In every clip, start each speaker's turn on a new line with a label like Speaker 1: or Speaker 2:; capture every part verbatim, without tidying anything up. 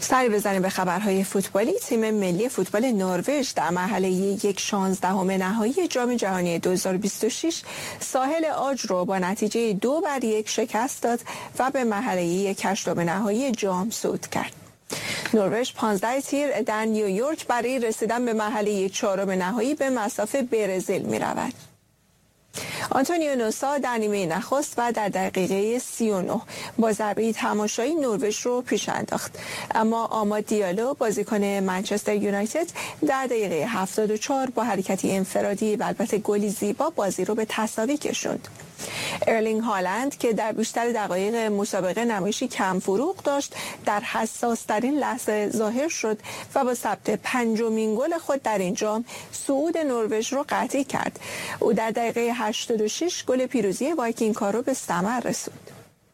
Speaker 1: سری بزنیم به خبرهای فوتبالی. تیم ملی فوتبال نروژ در مرحله یک شانزدهم نهایی جام جهانی دو هزار و بیست و شش ساحل عاج رو با نتیجه دو بر یک شکست داد و به مرحله یک هشتم نهایی جام صعود کرد. نروژ پانزده تیر در نیویورک برای رسیدن به مرحله یک چهارم نهایی به مصاف برزیل می رود. آنتونیو نوسا در نیمه نخست و در دقیقه سی و نه با ضربه تماشایی نروژ رو پیش انداخت، اما آماد دیالو بازیکن منچستر یونایتد در دقیقه هفتاد و چهار با حرکتی انفرادی و البته گلی زیبا بازی رو به تساوی کشوند. ارلینگ هالند که در بیشتر دقایق مسابقه نمایشی کم فروغ داشت در حساس ترین لحظه ظاهر شد و با ثبت پنجمین گل خود در این جام صعود نروژ رو قطعی کرد. او در دقیقه هشتاد و شش گل پیروزی وایکینگ‌ها رو به ثمر رسوند.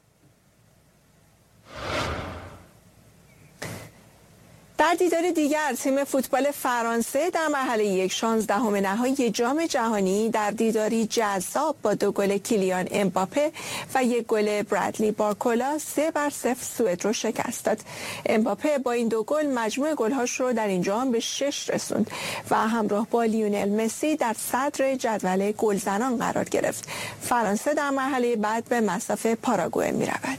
Speaker 1: در دیدار دیگر تیم فوتبال فرانسه در مرحله یک شانزدهم نهایی جام جهانی در دیداری جذاب با دو گل کیلیان امباپه و یک گل برادلی بارکولا سه بر صفر سوئد رو شکست داد. امباپه با این دو گل مجموع گل‌هاش رو در این جام به شش رسوند و همراه با لیونل مسی در صدر جدول گلزنان قرار گرفت. فرانسه در مرحله بعد به مصاف پاراگوئه می‌رود.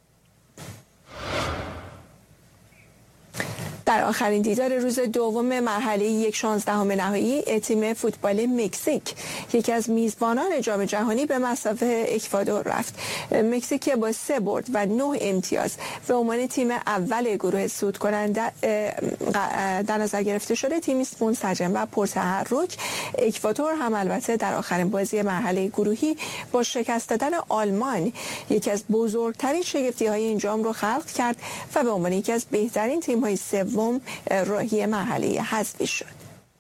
Speaker 1: در آخرین دیدار روز دوم مرحله یک شانزدهم نهایی تیم فوتبال مکزیک یکی از میزبانان جام جهانی به مصاف اکوادور رفت. مکزیک با سه برد و نه امتیاز به عنوان تیم اول گروه صعود کننده در نظر گرفته شده تیمی منسجم و پرتحرک. اکوادور هم البته در آخرین بازی مرحله گروهی با شکست دادن آلمان یکی از بزرگترین شگفتی‌های این جام رو خلق کرد و به عنوان یکی از بهترین تیم‌های سوم راهی مرحله حذفی شد.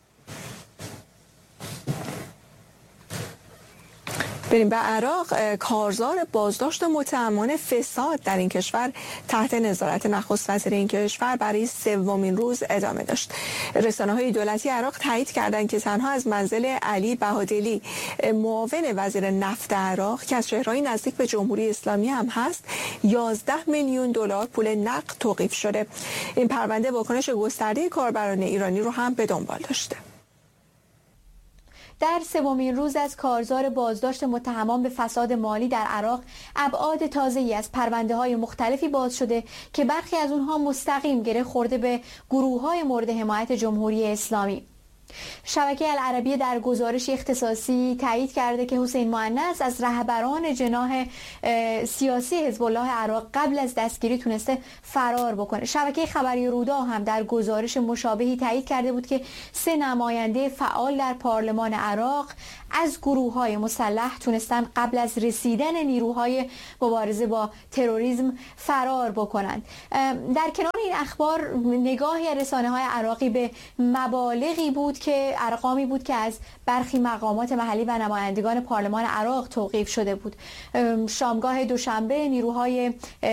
Speaker 1: بریم به عراق. کارزار بازداشت متهمان فساد در این کشور تحت نظارت نخست وزیر این کشور برای سومین روز ادامه داشت. رسانه‌های دولتی عراق تایید کردند که تنها از منزل علی بهادلی معاون وزیر نفت عراق که از شهرهای نزدیک به جمهوری اسلامی هم هست یازده میلیون دلار پول نقد توقیف شده. این پرونده واکنش گسترده کاربران ایرانی رو هم به دنبال داشته.
Speaker 2: در سومین روز از کارزار بازداشت متهمان به فساد مالی در عراق ابعاد تازه‌ای از پرونده‌های مختلفی باز شده که برخی از اونها مستقیم گره خورده به گروه‌های مورد حمایت جمهوری اسلامی. شبکه العربیه در گزارش اختصاصی تایید کرده که حسین مؤنث از رهبران جناح سیاسی حزب الله عراق قبل از دستگیری تونسته فرار بکنه. شبکه خبری رودا هم در گزارش مشابهی تایید کرده بود که سه نماینده فعال در پارلمان عراق از گروه‌های مسلح تونستن قبل از رسیدن نیروهای مبارزه با تروریسم فرار بکنند. در کنار این اخبار نگاهی رسانه‌های عراقی به مبالغی بود که ارقامی بود که از برخی مقامات محلی و نمایندگان پارلمان عراق توقیف شده بود. شامگاه دوشنبه نیروهای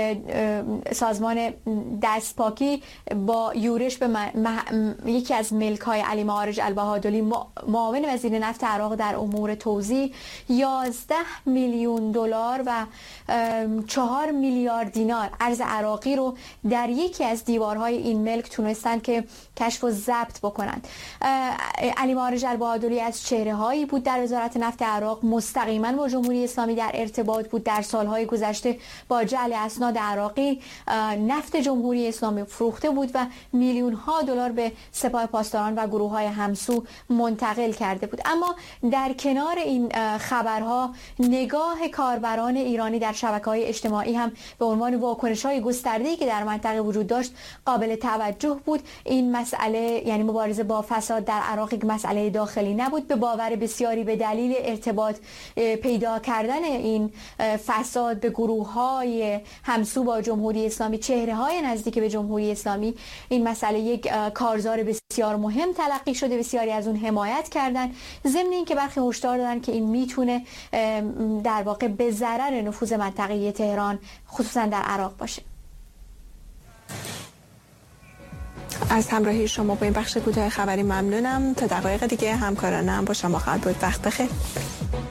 Speaker 2: سازمان دستپاکی با یورش به یکی از ملک‌های علی معارج البهادلی معاون وزیر نفت عراق در امور توزیع یازده میلیون دلار و چهار میلیارد دینار ارز عراقی رو در یکی از دیوارهای این ملک تونستن که کشف و ضبط بکنند. علی معارج البهادلی از چهره هایی بود در وزارت نفت عراق مستقیما با جمهوری اسلامی در ارتباط بود. در سالهای گذشته با جعل اسناد عراقی نفت جمهوری اسلامی فروخته بود و میلیون ها دلار به سپاه پاسداران و گروه های همسو منتقل کرده بود. اما در کنار این خبرها نگاه کاربران ایرانی در شبکه‌های اجتماعی هم به عنوان واکنش‌های گسترده‌ای که در منطقه وجود داشت قابل توجه بود. این مسئله یعنی مبارزه با فساد در عراق یک مسئله داخلی نبود. به باور بسیاری به دلیل ارتباط پیدا کردن این فساد به گروه‌های همسو با جمهوری اسلامی، چهره‌های نزدیک به جمهوری اسلامی، این مسئله یک کارزار بسیار مهم تلقی شده. بسیاری از اون حمایت کردن، ضمن اینکه برخی هشدار دادن که این میتونه در واقع به ضرر نفوذ منطقه‌ای تهران خصوصا در عراق باشه.
Speaker 1: از همراهی شما با این بخش کوتاه خبری ممنونم. تا دقایق دیگه همکارانم با شما خواهد بود. وقت بخیر.